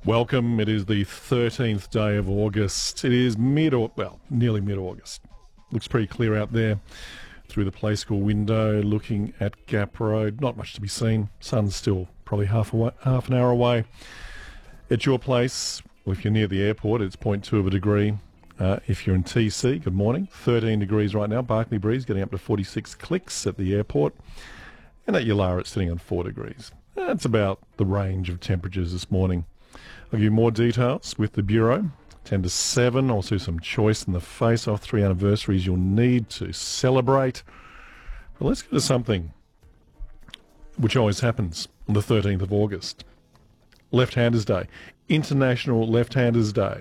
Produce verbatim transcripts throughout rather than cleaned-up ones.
Welcome. It is the thirteenth day of August. It is mid, or well, nearly mid-August. Looks pretty clear out there through the play school window, looking at Gap Road. Not much to be seen. Sun's still probably half away, half an hour away. At your place, well, if you're near the airport, it's zero point two of a degree. Uh, if you're in T C, good morning. thirteen degrees right now. Barkly breeze getting up to forty-six clicks at the airport. And at Yulara, it's sitting on four degrees. That's about the range of temperatures this morning. I'll give you more details with the Bureau. ten to seven, also some choice in the face-off, three anniversaries you'll need to celebrate. But let's go to something which always happens on the thirteenth of August. Left-Handers Day. International Left-Handers Day.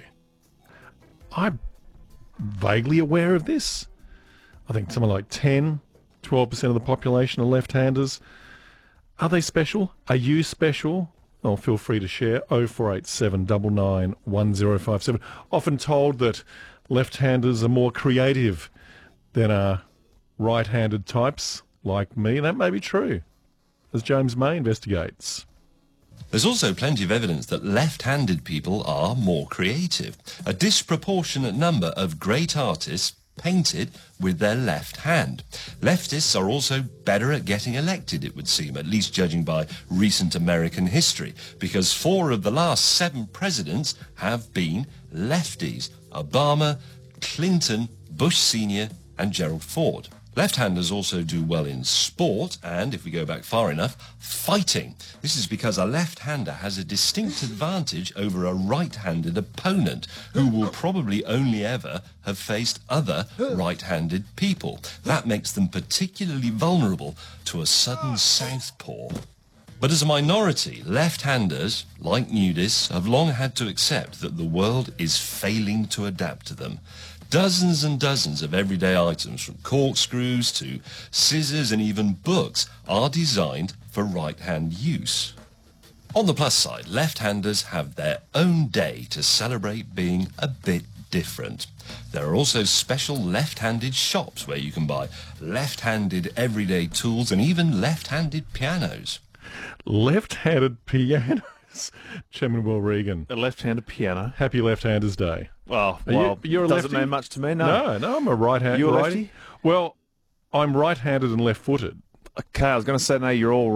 I'm vaguely aware of this. I think something like ten, twelve percent of the population are left-handers. Are they special? Are you special? Oh, feel free to share. oh four eight seven, nine nine, one oh five seven. Often told that left-handers are more creative than are right-handed types like me. That may be true, as James May investigates. There's also plenty of evidence that left-handed people are more creative. A disproportionate number of great artists painted with their left hand. Leftists are also better at getting elected, it would seem, at least judging by recent American history, because four of the last seven presidents have been lefties: Obama, Clinton, Bush Senior and Gerald Ford. Left-handers also do well in sport and, if we go back far enough, fighting. This is because a left-hander has a distinct advantage over a right-handed opponent who will probably only ever have faced other right-handed people. That makes them particularly vulnerable to a sudden southpaw. But as a minority, left-handers, like nudists, have long had to accept that the world is failing to adapt to them. Dozens and dozens of everyday items, from corkscrews to scissors and even books, are designed for right-hand use. On the plus side, left-handers have their own day to celebrate being a bit different. There are also special left-handed shops where you can buy left-handed everyday tools and even left-handed pianos. Left-handed pianos. Chairman Will Regan. A left-handed piano. Happy Left-Handers Day. Well, Are well you, you're a doesn't lefty? mean much to me, no. No, no, I'm a right-handed. You a righty. lefty? Well, I'm right-handed and left-footed. Okay, I was going to say, no, you're all